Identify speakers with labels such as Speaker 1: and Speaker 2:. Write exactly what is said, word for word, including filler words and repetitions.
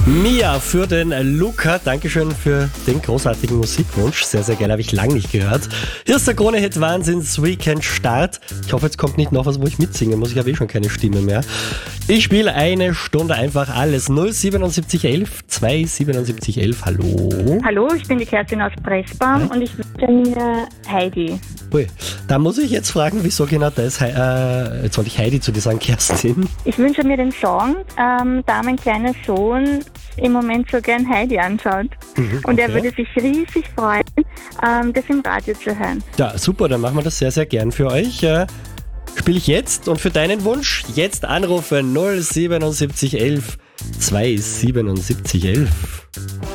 Speaker 1: Mia für den Luca, Dankeschön für den großartigen Musikwunsch. Sehr, sehr geil, habe ich lange nicht gehört. Hier ist der Krone-Hit Wahnsinns Weekend Start. Ich hoffe, jetzt kommt nicht noch was, wo ich mitsingen muss. Ich habe eh schon keine Stimme mehr. Ich spiele eine Stunde einfach alles. null siebenundsiebzig elf zweihundertsiebenundsiebzig elf. Hallo.
Speaker 2: Hallo, ich bin die Kerstin aus Pressbaum und ich wünsche mir Heidi.
Speaker 1: Ui, da muss ich jetzt fragen, wieso genau das, äh, jetzt wollte ich Heidi zu dir sagen, Kerstin.
Speaker 2: Ich wünsche mir den Song, ähm, da mein kleiner Sohn im Moment so gern Heidi anschaut.
Speaker 1: Mhm,
Speaker 2: und er
Speaker 1: okay.
Speaker 2: würde sich riesig freuen, ähm, das im Radio zu hören.
Speaker 1: Ja, super, dann machen wir das sehr, sehr gern für euch. Äh, Spiele ich jetzt und für deinen Wunsch jetzt anrufen null siebenundsiebzig elf zweihundertsiebenundsiebzig elf.